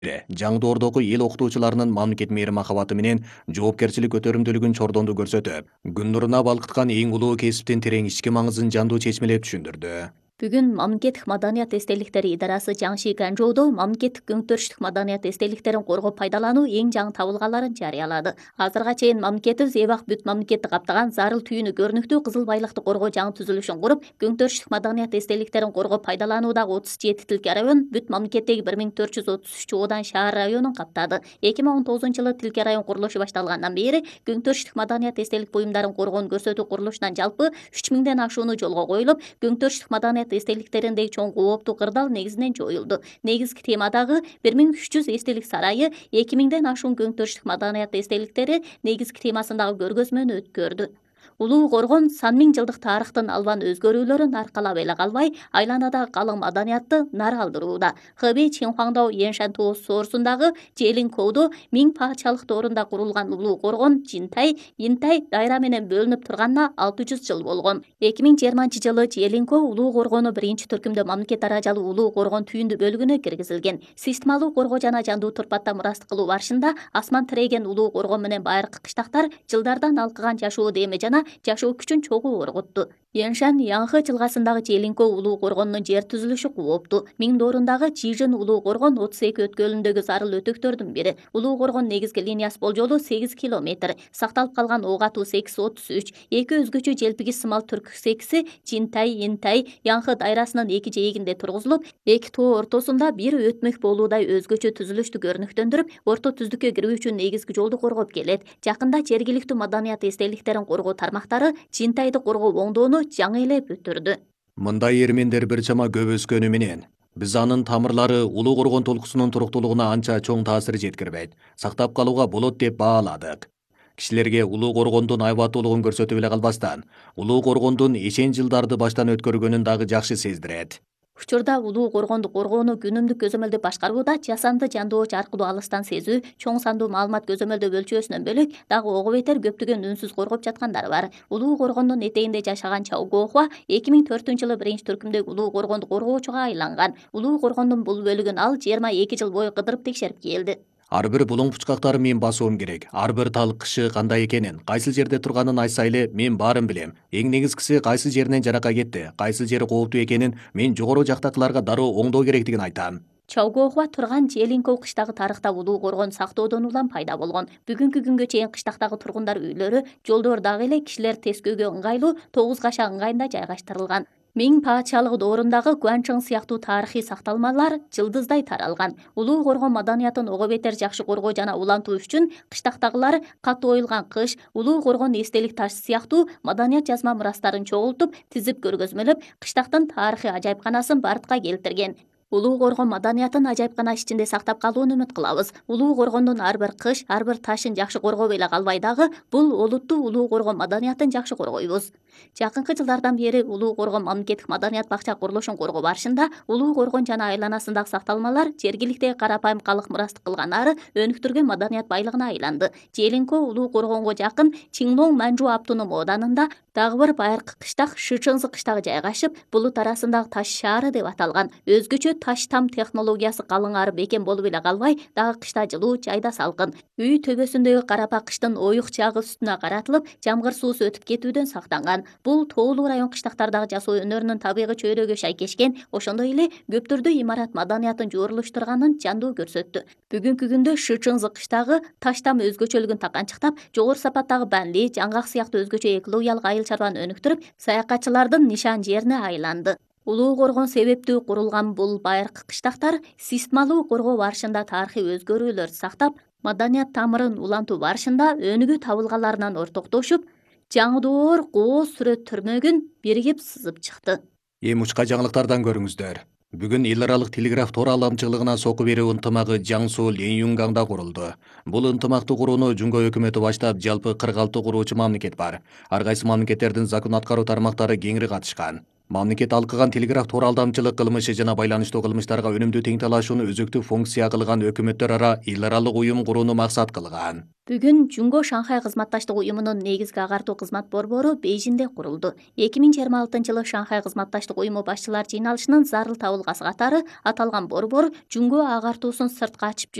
Жаңдоордогу эл окутуучуларынын мамлекет мээри махабаты менен жоопкерчилик көтөрүмдүүлүгүн чордонду көрсөтүп, күн нуруна балкыткан эң улуу кесиптин терең ички маңызын жандуу чечмелеп түшүндүрдү. Бүгүн мамлекеттик маданият эстеликтери идарасы Жаңши Ганжоодо мамлекеттик өңтөрүштүк маданият эстеликтерин коргоп пайдалануу эң жаңы табылгаларын жарыялады. Азырга чейин мамлекетибиз эбак бүт мамлекетти каптаган зарыл түйүнү көрүнүктүү кызыл байлыкты коргоо жаңы түзүлүшүн куруп, өңтөрүштүк маданият эстеликтерин коргоп пайдалануудагы 37 тилке район бүт мамлекеттеги 1433 Чоодан шаар районун каптады. 2019-жылы тилке район курулушу башталгандан бери өңтөрүштүк маданият эстелик буюмдарын коргоону көрсөтүү курулушунан жалпы 3000ден ашууну жолго коюлуп, өңтөрүштүк маданият эстеликтериндеги чоң кооптуу кырдаал негизинен жоюлду. Негизги темадагы 1300 эстелик сарайы, 2000ден ашуун өңтөрүштүк маданият эстеликтери негизги темасындагы көргөзмөнү өткөрдү. Улуу Коргон сан миң жылдык тарыхтын албан өзгөрүүлөрүн аркалап эле калбай, айланадагы калың маданиятты нар калтырууда. Хэбэй Чинхуаңдау Яншан Тоо соорусундагы Желинкоудо миң патшалык доорунда курулган Улуу Коргон Жинтай, Интай дайра менен бөлүнүп турганына 600 жыл болгон. 2020-жылы Желинко Улуу Коргону биринчи түркүмдө мамлекет даражалуу Улуу Коргон түйүндү бөлүгүнө киргизилген. Системалуу коргоо жана жандуу турпатта мурастык кылуу барышында асман тиреген Улуу Коргон менен байыркы кыштактар жылдардан алкыган жашоо деми жана жашоо күчүн чогуу оргутту. Яншан Яңхы жылгасындагы Желинко Улуу Коргонунун жер түзүлүшү кооптуу. Миң доорундагы Чижин Улуу Коргон 32 өткөлүндөгү зарыл өтөктөрдүн бири. Улуу Коргон негизги линиясы болжолу 8 километр. Сакталып калган ок атуу 833. Эки өзгөчө желпигиш сымал түрк секиси Жинтай, Интай, Яңхы дайрасынын эки жээгинде тургузулуп, эки тоо ортосунда бир өтмөк болуудай өзгөчө түзүлүштү көрүнүктөндүрүп, орто түздүккө кирүү үчүн негизги жолду коргоп келет. Жакында жергиликтүү маданият эстеликтерин коргоо тармактары Жинтайды коргоо оңдоону жаңы эле бүтүрдү. Мындай эрмендер бир чама көп өскөнү менен биз анын тамырлары Улуу Коргон толкусунун туруктуулугуна анча чоң таасир жеткирбейт, сактап калууга болот деп бааладык. Кишилерге Улуу Коргондун айбаттуулугун көрсөтүп эле калбастан, Улуу Коргондун эчен жылдарды баштан өткөргөнүн дагы жакшы сездирет. Учурда Улуу Коргонду коргоону күнүмдүк көзөмөлдөп башкарууда жасанды жандооч аркылуу алыстан сезүү, чоң сандуу маалымат көзөмөлдөө өлчөөсүнөн бөлөк дагы ого бетер көптөгөн үнсүз коргоп жаткандар бар. Улуу Коргондун этегинде жашаган Чаогохва 2004-жылы биринчи түркүмдөгү Улуу Коргонду коргоочуга айланган. Улуу Коргондун бул бөлүгүн ал 22 жыл бою кыдырып текшерип келди. Ар бир булуң пучкактары мен басуум керек. Ар бир тал кышы кандай экенин, кайсыл жерде турганын айтса эле мен баарын билем. Эң негизгиси кайсыл жеринен жарака кетти, кайсыл жери кооптуу экенин мен жогору жактакыларга дароо оңдоо керектигин айтам. Чаогохва турган Желинко кыштагы тарыхта Улуу Коргон сактоодон улам пайда болгон. Бүгүнкү күнгө чейин кыштактагы тургундар үйлөрү, жолдор дагы эле кишилер тескөөгө ыңгайлуу 9 каша ыңгайында жайгаштырылган. Миң патшалык доорундагы Гуанчжың сыяктуу тарыхый сакталмалар жылдыздай таралган. Улуу Коргон маданиятын ого бетер жакшы коргоо жана улантуу үчүн кыштактагылар катуу оюлган кыш, Улуу Коргон эстелик ташы сыяктуу маданият жазма мурастарын чогултуп, тизип көргөзмөлөп, кыштактын тарыхый ажайыпканасын бартка келтирген. Улуу Коргон маданиятын ажайыпкана ичинде сактап калууну үмүт кылабыз. Улуу Коргондун ар бир кыш, ар бир ташын жакшы коргоп эле калбай дагы бул олуттуу Улуу Коргон маданиятын жакшы коргойбуз. Жакынкы жылдардан бери Улуу Коргон мамлекеттик маданият бакча курулушун коргоо барышында Улуу Коргон жана айланасындагы сакталмалар жергиликтеги карапайым калк мурастык кылганары өнүктүргөн маданият байлыгына айланды. Желинко Улуу Коргонго жакын Чинлоң Манжу Аптунум ооданында дагы бир байыркы кыштак Шычыңзы кыштагы жайгашып, булут арасындагы таш шаары деп аталган. Өзгөчө таш там технологиясы калыңары бекем болуп эле калбай, дагы кышта жылуу, жайда салкын. Үй төбөсүндөгү карапа кыштын оюк чагы үстүнө каратылып, жамгыр суусу өтүп кетүүдөн сактанган. Бул тоолуу район кыштактардагы жасоо өнөрүнүн табигый чөйрөгө шайкешкен, ошондой эле көптөрдү имарат маданиятын жуурулуштурганын жандуу көрсөттү. Бүгүнкү күндө Шычыңзы кыштагы таш там өзгөчөлүгүн таканчыктап, жогору сапаттагы банли, жаңгак сыяктуу өзгөчө экологиялык айыл чарбаны өнүктүрүп, саякатчылардын нишан жерине айланды. Улуу Коргон себептүү курулган бул байыркы кыштактар системалуу коргоо барышында тарыхый өзгөрүүлөрдү сактап, маданият тамырын улантуу барышында өнүгүү табылгаларынан ортоктошуп, жаңдоор кооз сүрөт түрмөгүн биригип сызып чыкты. Эми учка жаңылыктардан көрүңүздөр. Бүгүн эл аралык телеграф тор аламчылыгына соку берүү ынтымагы Жаңсу Ленюнгаңда курулду. Бул ынтымакты курууну Жумго өкмөтү баштап, жалпы 46 куруучу мамлекет бар. Ар кайсы мамлекеттердин закон аткаруу тармактары кеңири катышкан. Мамлекет алкыган телеграф тор алдамчылык кылмышы жана байланыштуу кылмыштарга өнүмдүү тең талашууну өзөктүү функция кылган өкмөттөр ара эл аралык уюм курууну максат кылган. Бүгүн Жунго Шанхай кызматташтык уюмунун негизги агартуу кызмат борбору Бейжинде курулду. 2026-жылы Шанхай кызматташтык уюму башчылар жыйналышынын зарыл табылгасы катары аталган борбор Жунго агартуусун сыртка ачып